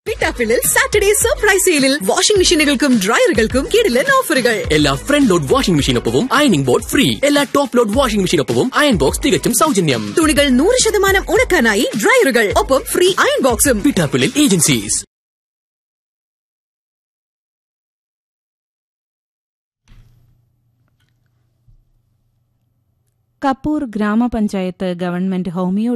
പിറ്റാപ്പിളിൽ Saturday surprise സെയിലിൽ washing മെഷീനുകൾക്കും ഡ്രയറുകൾക്കും കിടിലൻ ഓഫറുകൾ. എല്ലാ front load washing മെഷീനൊപ്പവും ironing board free. എല്ലാ top load washing മെഷീനൊപ്പവും iron box തികച്ചും സൗജന്യം. തുണികൾ 100% ഉണക്കാനായി ഡ്രയറുകൾ, ഒപ്പം ഫ്രീ അയൺ ബോക്സും. പിറ്റാപ്പിളിൽ ഏജൻസീസ്. കപ്പൂർ ഗ്രാമപഞ്ചായത്ത് ഗവൺമെന്റ് ഹോമിയോ